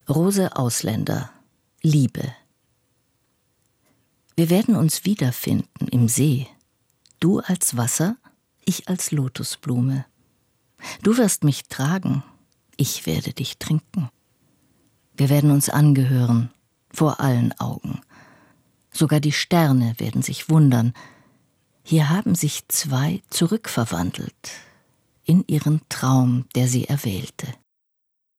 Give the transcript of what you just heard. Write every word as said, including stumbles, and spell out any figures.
Rose Ausländer, Liebe. Wir werden uns wiederfinden im See. Du als Wasser, ich als Lotusblume. Du wirst mich tragen, ich werde dich trinken. Wir werden uns angehören, vor allen Augen. Sogar die Sterne werden sich wundern. Hier haben sich zwei zurückverwandelt in ihren Traum, der sie erwählte.